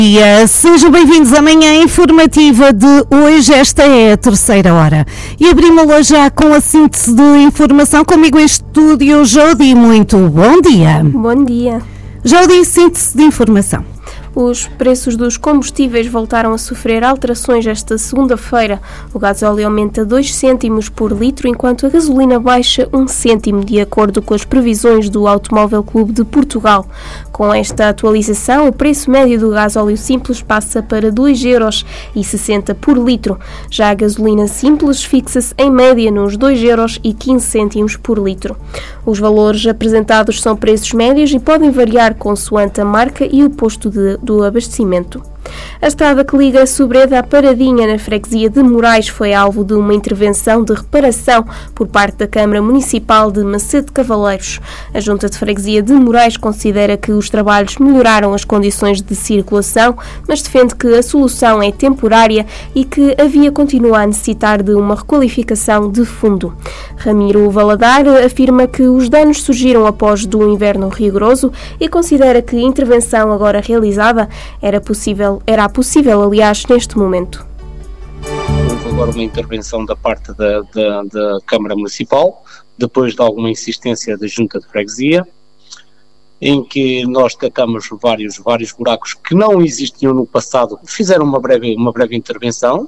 Sejam bem-vindos à manhã informativa de hoje. Esta é a terceira hora e abrimos-la já com a síntese de informação. Comigo em estúdio, Jodi. Muito bom dia. Bom dia. Jodi, síntese de informação. Os preços dos combustíveis voltaram a sofrer alterações esta segunda-feira. O gasóleo aumenta 2 cêntimos por litro, enquanto a gasolina baixa 1 cêntimo, de acordo com as previsões do Automóvel Clube de Portugal. Com esta atualização, o preço médio do gasóleo simples passa para 2,60 € por litro. Já a gasolina simples fixa-se em média nos 2,15 € por litro. Os valores apresentados são preços médios e podem variar consoante a marca e o posto do abastecimento. A estrada que liga Sobreda à Paradinha, na freguesia de Moraes, foi alvo de uma intervenção de reparação por parte da Câmara Municipal de Macedo de Cavaleiros. A Junta de Freguesia de Moraes considera que os trabalhos melhoraram as condições de circulação, mas defende que a solução é temporária e que a via continua a necessitar de uma requalificação de fundo. Ramiro Valadar afirma que os danos surgiram após do inverno rigoroso e considera que a intervenção agora realizada era possível, aliás, neste momento. Houve agora uma intervenção da parte da Câmara Municipal, depois de alguma insistência da Junta de Freguesia, em que nós detectamos vários buracos que não existiam no passado. Fizeram uma breve intervenção.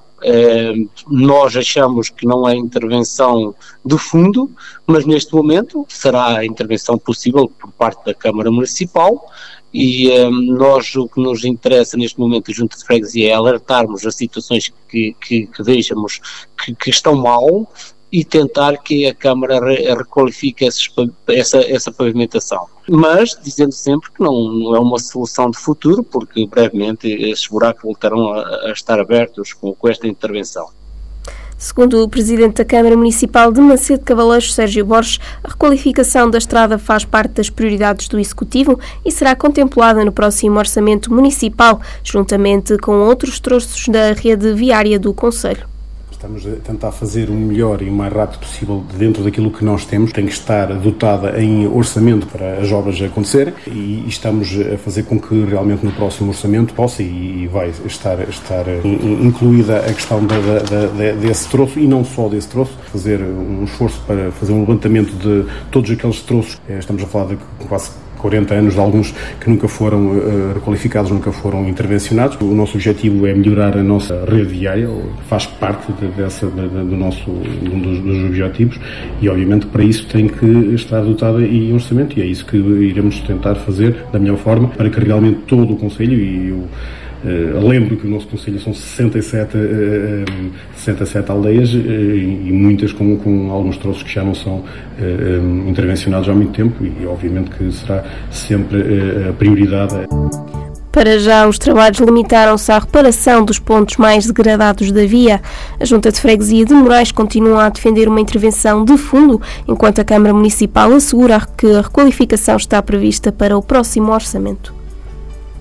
Nós achamos que não é intervenção de fundo, mas neste momento será a intervenção possível por parte da Câmara Municipal. E nós, o que nos interessa neste momento a Junta de Freguesia é alertarmos as situações que vejamos que estão mal e tentar que a Câmara requalifique essa pavimentação. Mas dizendo sempre que não é uma solução de futuro, porque brevemente esses buracos voltarão a estar abertos com esta intervenção. Segundo o Presidente da Câmara Municipal de Macedo de Cavaleiros, Sérgio Borges, a requalificação da estrada faz parte das prioridades do Executivo e será contemplada no próximo Orçamento Municipal, juntamente com outros troços da rede viária do concelho. Estamos a tentar fazer o melhor e o mais rápido possível dentro daquilo que nós temos. Tem que estar dotada em orçamento para as obras acontecerem e estamos a fazer com que realmente no próximo orçamento possa e vai estar incluída a questão desse troço e não só desse troço, fazer um esforço para fazer um levantamento de todos aqueles troços. Estamos a falar de quase 40 anos de alguns que nunca foram requalificados, nunca foram intervencionados. O nosso objetivo é melhorar a nossa rede viária, faz parte dos objetivos e obviamente para isso tem que estar dotada em orçamento e é isso que iremos tentar fazer da melhor forma para que realmente todo o concelho lembro que o nosso concelho são 67 aldeias e muitas com alguns troços que já não são intervencionados há muito tempo e obviamente que será sempre a prioridade. Para já, os trabalhos limitaram-se à reparação dos pontos mais degradados da via. A Junta de Freguesia de Moraes continua a defender uma intervenção de fundo, enquanto a Câmara Municipal assegura que a requalificação está prevista para o próximo orçamento.